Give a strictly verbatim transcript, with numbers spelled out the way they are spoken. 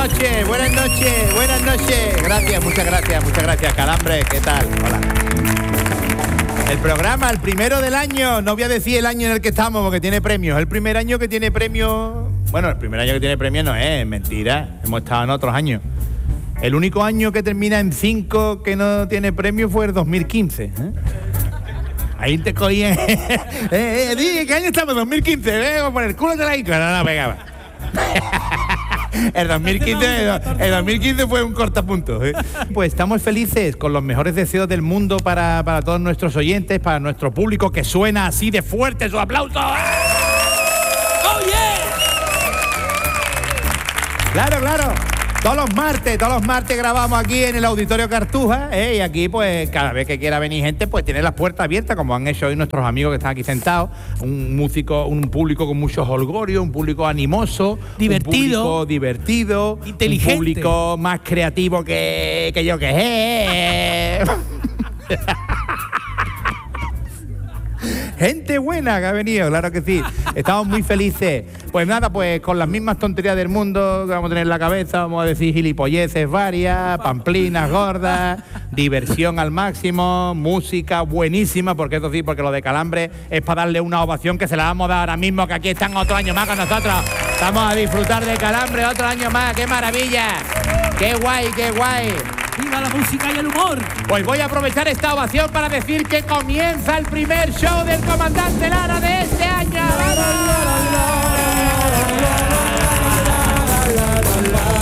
noches, buenas noches, buenas noches. Gracias, muchas gracias, muchas gracias, Calambre, ¿qué tal? Hola. El programa, el primero del año, no voy a decir el año en el que estamos porque tiene premios. El primer año que tiene premios, bueno, el primer año que tiene premios no es, mentira, hemos estado en otros años. El único año que termina en cinco que no tiene premio fue el dos mil quince. ¿eh? Ahí te cogían. eh, eh, eh, ¿Qué año estamos? dos mil quince, vengo por el culo de la isla. No, no, pegaba. El dos mil quince, el dos mil quince fue un cortapunto. ¿eh? Pues estamos felices con los mejores deseos del mundo para, para todos nuestros oyentes, para nuestro público que suena así de fuerte su aplauso. ¡Oh, yeah! Claro, claro. Todos los martes, todos los martes grabamos aquí en el Auditorio Cartuja, ¿eh? Y aquí pues cada vez que quiera venir gente pues tiene las puertas abiertas, como han hecho hoy nuestros amigos que están aquí sentados, un músico, un público con mucho holgorio, un público animoso, divertido, un público divertido, inteligente, un público más creativo que, que yo que es. Gente buena que ha venido, claro que sí. Estamos muy felices. Pues nada, pues con las mismas tonterías del mundo que vamos a tener en la cabeza, vamos a decir gilipolleces varias, pamplinas gordas, diversión al máximo, música buenísima, porque eso sí, porque lo de Calambre es para darle una ovación que se la vamos a dar ahora mismo, que aquí están otro año más con nosotros. Vamos a disfrutar de Calambre otro año más, qué maravilla. Qué guay, qué guay. ¡Viva la música y el humor! Pues voy a aprovechar esta ovación para decir que comienza el primer show del Comandante Lara de este año. ¡Vamos!